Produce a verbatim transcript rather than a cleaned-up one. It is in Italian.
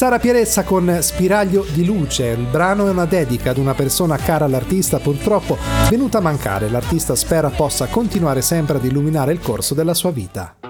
Sara Pierezza con Spiraglio di luce. Il brano è una dedica ad una persona cara all'artista, purtroppo venuta a mancare. L'artista spera possa continuare sempre ad illuminare il corso della sua vita.